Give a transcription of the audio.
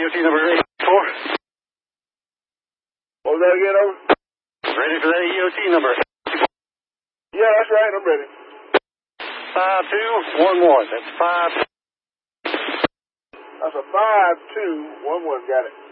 EOT number 84. What was that again, over? Ready for that EOT number? Yeah, that's right, I'm ready. 5211. That's 5. That's a 5211, got it.